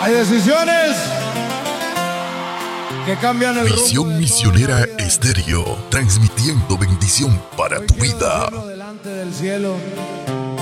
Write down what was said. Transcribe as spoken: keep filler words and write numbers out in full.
Hay decisiones que cambian el rumbo. Visión Misionera Estéreo, transmitiendo bendición para tu vida. Delante del cielo.